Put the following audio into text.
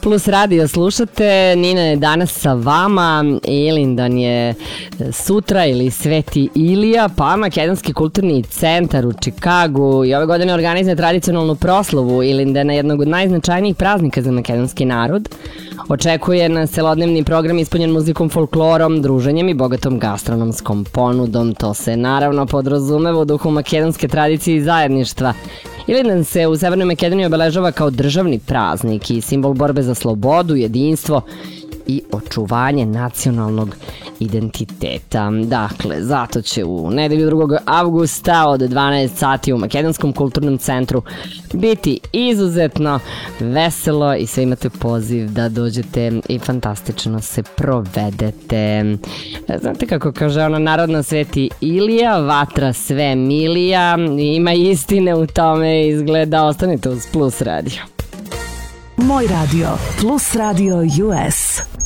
Plus radio slušate, Nina je danas sa vama, Ilindan je sutra ili Sveti Ilija, pa Makedonski kulturni centar u Čikagu i ove godine organizuje tradicionalnu proslavu Ilindana, jednog od najznačajnijih praznika za makedonski narod. Očekuje nas celodnevni program ispunjen muzikom, folklorom, druženjem i bogatom gastronomskom ponudom. To se naravno podrazumeva u duhu makedonske tradicije i zajedništva. Ilindan se u Severnoj Makedoniji obeležava kao državni praznik i simbol borbe za slobodu, jedinstvo i očuvanje nacionalnog identiteta. Dakle, zato će u nedelju 2. avgusta od 12 sati u Makedonskom kulturnom centru biti izuzetno veselo i sve imate poziv da dođete i fantastično se provedete. Znate kako kaže ona narodna Sveti Ilija, vatra sve milija, ima istine u tome, izgleda. Ostanite uz Plus radio. Moj radio, Plus radio US.